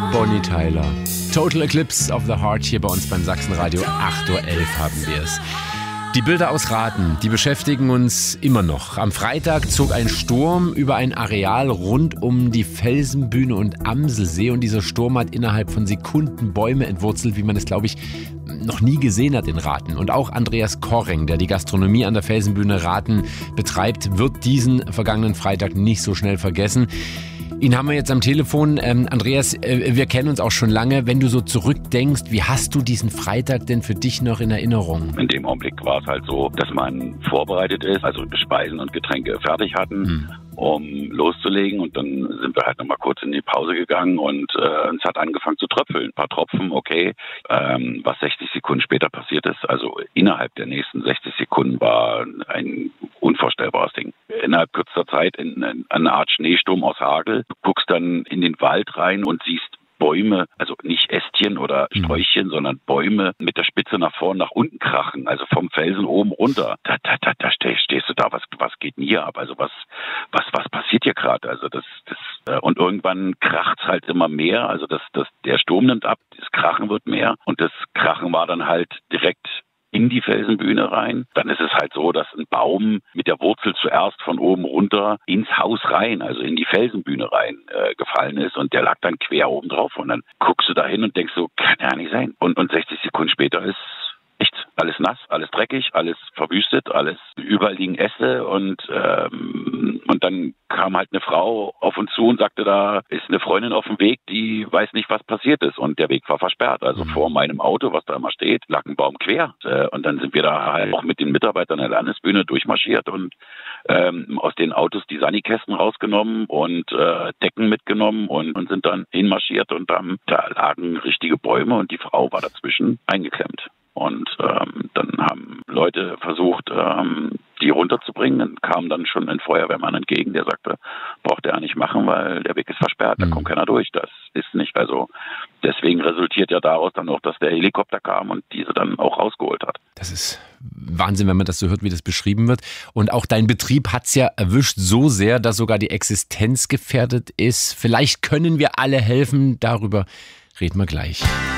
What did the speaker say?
Bonnie Tyler. Total Eclipse of the Heart hier bei uns beim Sachsenradio. 8.11 Uhr haben wir es. Die Bilder aus Rathen, die beschäftigen uns immer noch. Am Freitag zog ein Sturm über ein Areal rund um die Felsenbühne und Amselsee. Und dieser Sturm hat innerhalb von Sekunden Bäume entwurzelt, wie man es, glaube ich, noch nie gesehen hat in Rathen. Und auch Andreas Korreng, der die Gastronomie an der Felsenbühne Rathen betreibt, wird diesen vergangenen Freitag nicht so schnell vergessen. Ihn haben wir jetzt am Telefon. Andreas, wir kennen uns auch schon lange. Wenn du so zurückdenkst, wie hast du diesen Freitag denn für dich noch in Erinnerung? In dem Augenblick war es halt so, dass man vorbereitet ist, also Speisen und Getränke fertig hatten, um loszulegen. Und dann sind wir halt nochmal kurz in die Pause gegangen und es hat angefangen zu tröpfeln. Ein paar Tropfen, okay. Was 60 Sekunden später passiert ist, also innerhalb der nächsten 60 Sekunden war ein unvorstellbares Ding. Innerhalb kürzester Zeit in eine Art Schneesturm aus Hagel. Du guckst dann in den Wald rein und siehst Bäume, also nicht Ästchen oder Sträuchchen, sondern Bäume mit der Spitze nach vorn, nach unten krachen, also vom Felsen oben runter. Da stehst du da, was geht denn hier ab? Also was passiert hier gerade? Also und irgendwann kracht's halt immer mehr, also der Sturm nimmt ab, das Krachen wird mehr und das Krachen war dann halt direkt in die Felsenbühne rein. Dann ist es halt so, dass ein Baum mit der Wurzel zuerst von oben runter ins Haus rein, also in die Felsenbühne rein gefallen ist und der lag dann quer oben drauf und dann guckst du da hin und denkst so, kann ja nicht sein. Und 60 Sekunden später ist echt alles nass, alles dreckig, alles verwüstet, alles überall liegen Äste und dann kam halt eine Frau auf uns zu und sagte, da ist eine Freundin auf dem Weg, die weiß nicht, was passiert ist und der Weg war versperrt. Also vor meinem Auto, was da immer steht, lag ein Baum quer und dann sind wir da halt auch mit den Mitarbeitern der Landesbühne durchmarschiert und aus den Autos die Sanikästen rausgenommen und Decken mitgenommen und sind dann hinmarschiert und da lagen richtige Bäume und die Frau war dazwischen eingeklemmt. Und dann haben Leute versucht, die runterzubringen. Dann kam dann schon ein Feuerwehrmann entgegen, der sagte, braucht er nicht machen, weil der Weg ist versperrt, da kommt keiner durch. Das ist nicht, also deswegen resultiert ja daraus dann auch, dass der Helikopter kam und diese dann auch rausgeholt hat. Das ist Wahnsinn, wenn man das so hört, wie das beschrieben wird. Und auch dein Betrieb hat's ja erwischt so sehr, dass sogar die Existenz gefährdet ist. Vielleicht können wir alle helfen, darüber reden wir gleich.